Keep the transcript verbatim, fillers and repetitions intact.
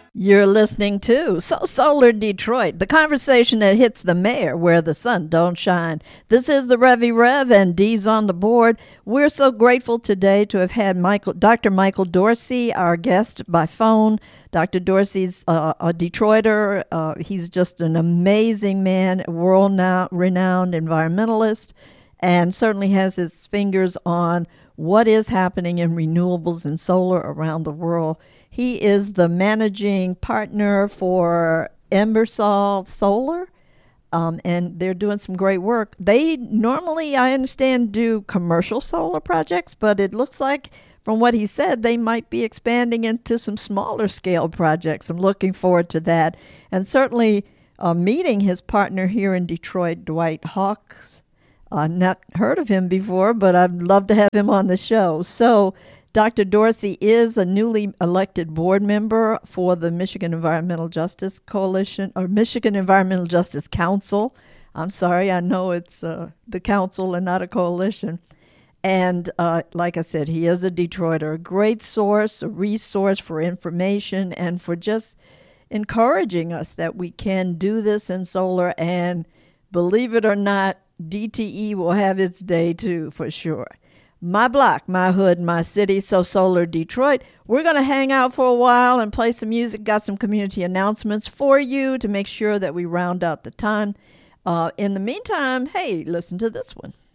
You're listening to So Solar Detroit, the conversation that hits the mayor where the sun don't shine. This is the Revy Rev, and Dee's on the board. We're so grateful today to have had Michael, Doctor Michael Dorsey, our guest by phone. Doctor Dorsey's uh, a Detroiter. Uh, he's just an amazing man, world-renowned environmentalist, and certainly has his fingers on what is happening in renewables and solar around the world. He is the managing partner for Embersol Solar, um, and they're doing some great work. They normally, I understand, do commercial solar projects, but it looks like, from what he said, they might be expanding into some smaller scale projects. I'm looking forward to that. And certainly uh, meeting his partner here in Detroit, Dwight Hawks. I've not heard of him before, but I'd love to have him on the show. So Doctor Dorsey is a newly elected board member for the Michigan Environmental Justice Coalition, or Michigan Environmental Justice Council. I'm sorry, I know it's uh, the council and not a coalition. And uh, like I said, he is a Detroiter, a great source, a resource for information and for just encouraging us that we can do this in solar. And believe it or not, D T E will have its day too, for sure. My block, my hood, my city, So Solar Detroit. We're going to hang out for a while and play some music. Got some community announcements for you to make sure that we round out the time. Uh, in the meantime, hey, listen to this one.